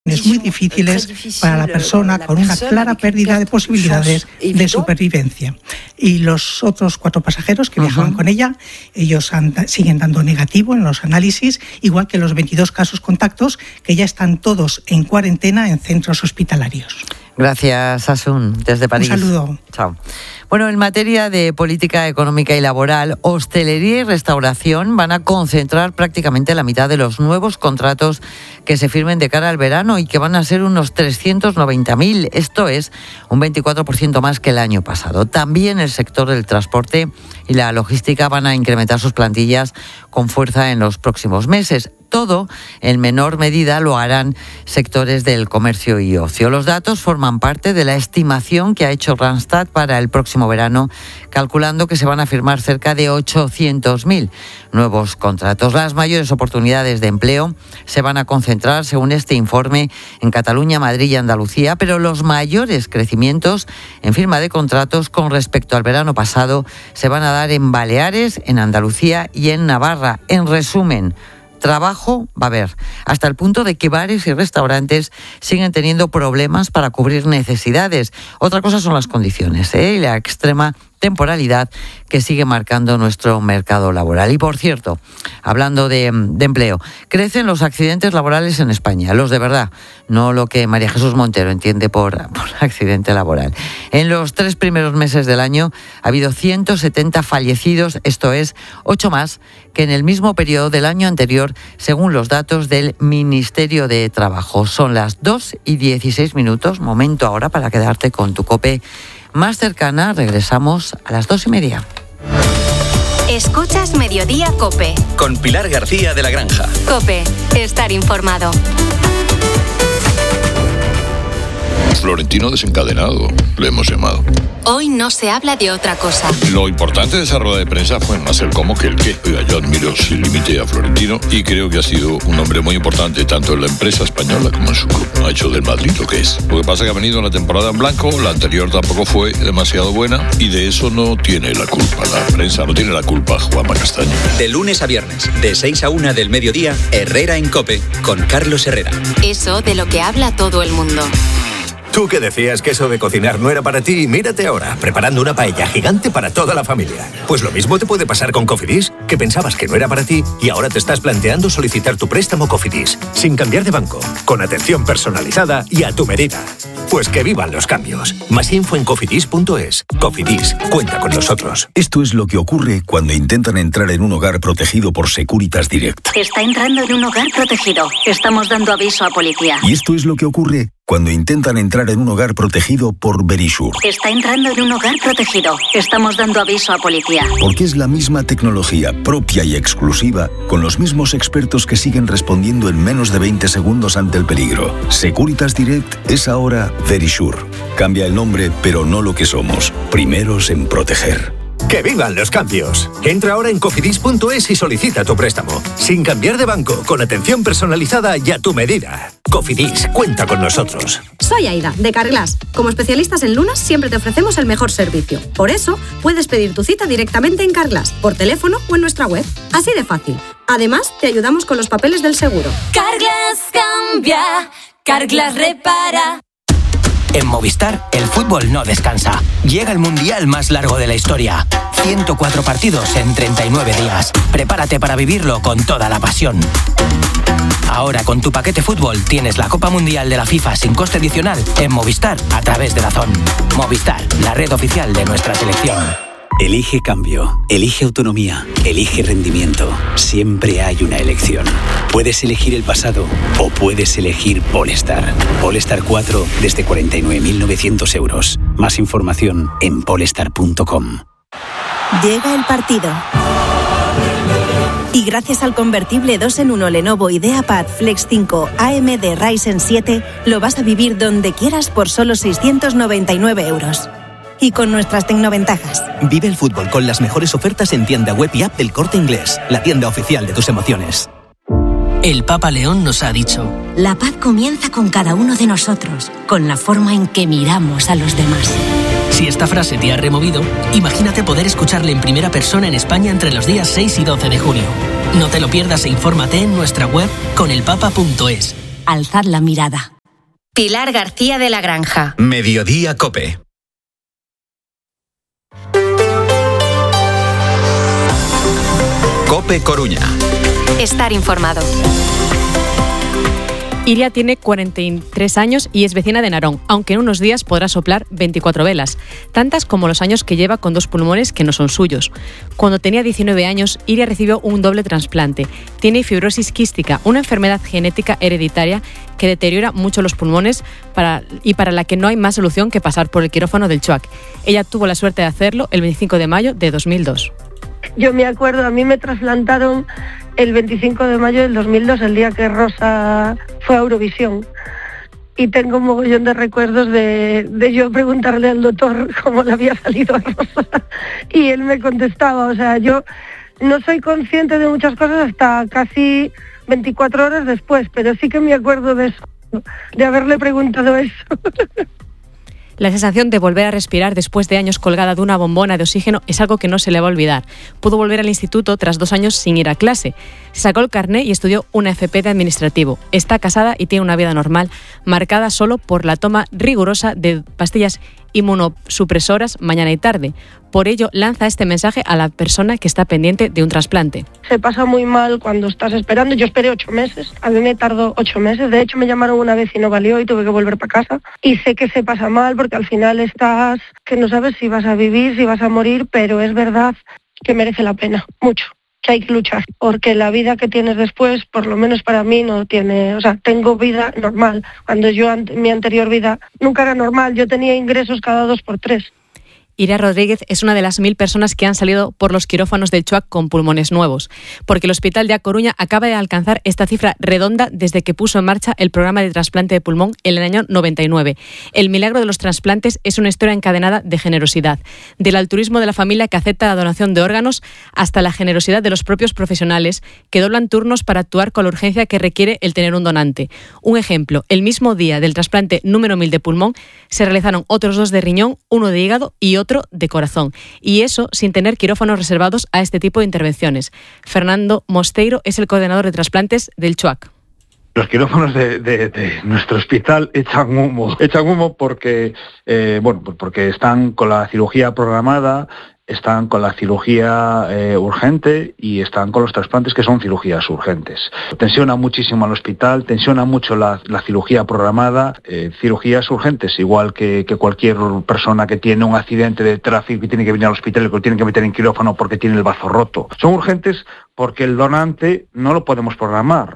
muy difíciles para la persona con una clara pérdida de posibilidades de supervivencia. Y los otros 4 pasajeros que viajaban con ella, ellos siguen dando negativo en los análisis, igual que los 22 casos contactos, que ya están todos en cuarentena en centros hospitalarios. Gracias, Asun, desde París. Un saludo. Chao. Bueno, en materia de política económica y laboral, hostelería y restauración van a concentrar prácticamente la mitad de los nuevos contratos que se firmen de cara al verano y que van a ser unos 390.000. Esto es un 24% más que el año pasado. También el sector del transporte y la logística van a incrementar sus plantillas con fuerza en los próximos meses. Todo, en menor medida, lo harán sectores del comercio y ocio. Los datos forman parte de la estimación que ha hecho Randstad para el próximo verano, calculando que se van a firmar cerca de 800.000 nuevos contratos. Las mayores oportunidades de empleo se van a concentrar, según este informe, en Cataluña, Madrid y Andalucía, pero los mayores crecimientos en firma de contratos con respecto al verano pasado se van a dar en Baleares, en Andalucía y en Navarra. En resumen, trabajo va a haber, hasta el punto de que bares y restaurantes siguen teniendo problemas para cubrir necesidades. Otra cosa son las condiciones, y la extrema temporalidad que sigue marcando nuestro mercado laboral. Y por cierto, hablando de empleo, crecen los accidentes laborales en España, los de verdad, no lo que María Jesús Montero entiende por accidente laboral. En los 3 primeros meses del año ha habido 170 fallecidos, esto es 8 más que en el mismo periodo del año anterior, según los datos del Ministerio de Trabajo. Son las 2:16, momento ahora para quedarte con tu COPE más cercana. Regresamos a las 2:30. Escuchas Mediodía COPE. Con Pilar García de la Granja. COPE, estar informado. Florentino desencadenado, le hemos llamado. Hoy no se habla de otra cosa. Lo importante de esa rueda de prensa fue más el cómo que el qué. Oiga, yo admiro sin límite a Florentino y creo que ha sido un hombre muy importante tanto en la empresa española como en su club. Ha hecho del Madrid lo que es. Lo que pasa es que ha venido una temporada en blanco, la anterior tampoco fue demasiado buena y de eso no tiene la culpa la prensa, no tiene la culpa Juanma Castaño. De lunes a viernes, de 6 a 1 del mediodía, Herrera en COPE, con Carlos Herrera. Eso de lo que habla todo el mundo. Tú que decías que eso de cocinar no era para ti, mírate ahora, preparando una paella gigante para toda la familia. Pues lo mismo te puede pasar con Cofidis, que pensabas que no era para ti y ahora te estás planteando solicitar tu préstamo Cofidis, sin cambiar de banco, con atención personalizada y a tu medida. Pues que vivan los cambios. Más info en cofidis.es. Cofidis, cuenta con nosotros. Esto es lo que ocurre cuando intentan entrar en un hogar protegido por Securitas Direct. Está entrando en un hogar protegido. Estamos dando aviso a policía. Y esto es lo que ocurre cuando intentan entrar en un hogar protegido por Verisure. Está entrando en un hogar protegido. Estamos dando aviso a policía. Porque es la misma tecnología propia y exclusiva, con los mismos expertos que siguen respondiendo en menos de 20 segundos ante el peligro. Securitas Direct es ahora Verisure. Cambia el nombre, pero no lo que somos. Primeros en proteger. ¡Que vivan los cambios! Entra ahora en cofidis.es y solicita tu préstamo. Sin cambiar de banco, con atención personalizada y a tu medida. Cofidis, cuenta con nosotros. Soy Aida, de Carglass. Como especialistas en lunas, siempre te ofrecemos el mejor servicio. Por eso, puedes pedir tu cita directamente en Carglass, por teléfono o en nuestra web. Así de fácil. Además, te ayudamos con los papeles del seguro. Carglass cambia, Carglass repara. En Movistar, el fútbol no descansa. Llega el mundial más largo de la historia. 104 partidos en 39 días. Prepárate para vivirlo con toda la pasión. Ahora con tu paquete fútbol tienes la Copa Mundial de la FIFA sin coste adicional en Movistar a través de DAZN. Movistar, la red oficial de nuestra selección. Elige cambio, elige autonomía, elige rendimiento. Siempre hay una elección. Puedes elegir el pasado o puedes elegir Polestar. Polestar 4 desde 49.900 euros. Más información en polestar.com. Llega el partido. Y gracias al convertible 2-en-1 Lenovo IdeaPad Flex 5 AMD Ryzen 7, lo vas a vivir donde quieras por solo 699 euros. Y con nuestras tecnoventajas. Vive el fútbol con las mejores ofertas en tienda web y app del Corte Inglés, la tienda oficial de tus emociones. El Papa León nos ha dicho: la paz comienza con cada uno de nosotros, con la forma en que miramos a los demás. Si esta frase te ha removido, imagínate poder escucharle en primera persona en España entre los días 6 y 12 de junio. No te lo pierdas e infórmate en nuestra web conelpapa.es. alzad la mirada. Pilar García de la Granja. Mediodía COPE. COPE Coruña. Estar informado. Iria tiene 43 años y es vecina de Narón, aunque en unos días podrá soplar 24 velas, tantas como los años que lleva con 2 pulmones que no son suyos. Cuando tenía 19 años, Iria recibió un doble trasplante. Tiene fibrosis quística, una enfermedad genética hereditaria que deteriora mucho los pulmones y para la que no hay más solución que pasar por el quirófano del CHUAC. Ella tuvo la suerte de hacerlo el 25 de mayo de 2002. Yo me acuerdo, a mí me trasplantaron el 25 de mayo del 2002, el día que Rosa fue a Eurovisión. Y tengo un mogollón de recuerdos de yo preguntarle al doctor cómo le había salido a Rosa. Y él me contestaba, o sea, yo no soy consciente de muchas cosas hasta casi 24 horas después, pero sí que me acuerdo de eso, de haberle preguntado eso. La sensación de volver a respirar después de años colgada de una bombona de oxígeno es algo que no se le va a olvidar. Pudo volver al instituto tras 2 años sin ir a clase. Se sacó el carné y estudió una FP de administrativo. Está casada y tiene una vida normal, marcada solo por la toma rigurosa de pastillas inmunosupresoras mañana y tarde. Por ello, lanza este mensaje a la persona que está pendiente de un trasplante. Se pasa muy mal cuando estás esperando. Yo esperé 8 meses. A mí me tardó 8 meses. De hecho, me llamaron una vez y no valió y tuve que volver para casa. Y sé que se pasa mal porque al final estás que no sabes si vas a vivir, si vas a morir, pero es verdad que merece la pena, mucho. Que hay que luchar, porque la vida que tienes después, por lo menos para mí, no tiene, o sea, tengo vida normal. Cuando mi anterior vida nunca era normal, yo tenía ingresos cada 2 por 3. Iria Rodríguez es una de las 1.000 personas que han salido por los quirófanos del CHUAC con pulmones nuevos, porque el Hospital de A Coruña acaba de alcanzar esta cifra redonda desde que puso en marcha el programa de trasplante de pulmón en el año 99. El milagro de los trasplantes es una historia encadenada de generosidad, del altruismo de la familia que acepta la donación de órganos hasta la generosidad de los propios profesionales que doblan turnos para actuar con la urgencia que requiere el tener un donante. Un ejemplo, el mismo día del trasplante número 1000 de pulmón se realizaron otros 2 de riñón, 1 de hígado y otro de corazón, y eso sin tener quirófanos reservados a este tipo de intervenciones. Fernando Mosteiro es el coordinador de trasplantes del CHUAC. Los quirófanos de nuestro hospital echan humo porque porque están con la cirugía programada, están con la cirugía urgente y están con los trasplantes que son cirugías urgentes. Tensiona muchísimo al hospital, tensiona mucho la cirugía programada, cirugías urgentes, igual que cualquier persona que tiene un accidente de tráfico y tiene que venir al hospital y que lo tienen que meter en quirófano porque tiene el bazo roto. Son urgentes porque el donante no lo podemos programar.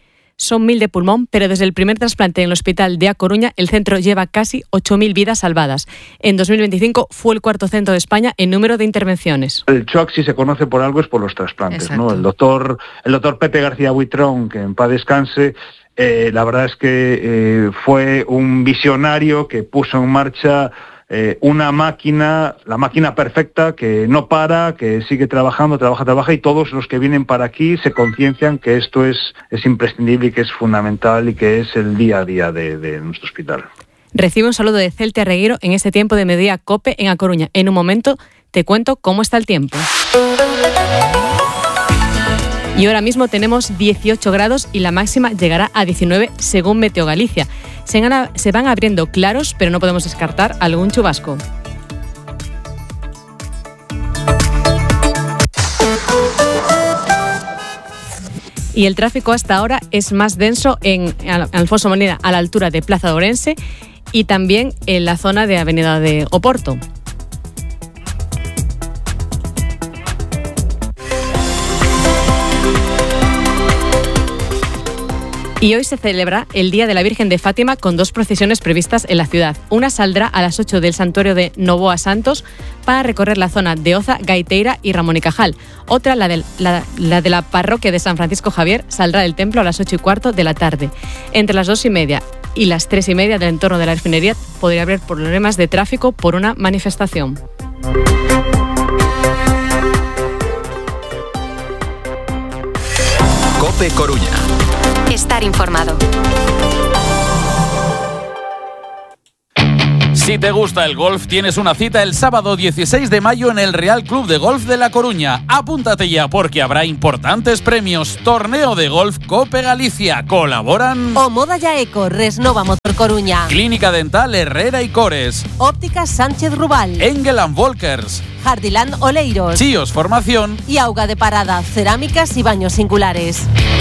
Son 1000 de pulmón, pero desde el primer trasplante en el Hospital de A Coruña, el centro lleva casi 8000 vidas salvadas. En 2025 fue el 4º centro de España en número de intervenciones. El CHUAC, si se conoce por algo, es por los trasplantes, ¿no? El doctor Pepe García Buitrón, que en paz descanse, la verdad es que fue un visionario que puso en marcha una máquina, la máquina perfecta, que no para, que sigue trabajando, trabaja, y todos los que vienen para aquí se conciencian que esto es imprescindible y que es fundamental y que es el día a día de nuestro hospital. Recibe un saludo de Celte Arreguero en este tiempo de Mediodía COPE en A Coruña. En un momento te cuento cómo está el tiempo. Y ahora mismo tenemos 18 grados y la máxima llegará a 19 según Meteo Galicia. Se van abriendo claros, pero no podemos descartar algún chubasco. Y el tráfico hasta ahora es más denso en Alfonso Molina, a la altura de Plaza de Ourense, y también en la zona de Avenida de Oporto. Y hoy se celebra el Día de la Virgen de Fátima con 2 procesiones previstas en la ciudad. Una saldrá a las 8 del santuario de Novoa Santos para recorrer la zona de Oza, Gaiteira y Ramón y Cajal. Otra, la de la parroquia de San Francisco Javier, saldrá del templo a las 8:15 de la tarde. Entre las 2:30 y las 3:30 del entorno de la refinería podría haber problemas de tráfico por una manifestación. COPE Coruña. Estar informado. Si te gusta el golf, tienes una cita el sábado 16 de mayo en el Real Club de Golf de La Coruña. Apúntate ya porque habrá importantes premios. Torneo de Golf Cope Galicia. Colaboran Omoda Eco, Resnova Motor Coruña, Clínica Dental Herrera y Cores, Ópticas Sánchez Rubal, Engel & Volkers, Jardiland Oleiros, Chíos Formación y Auga de Parada, Cerámicas y Baños Singulares.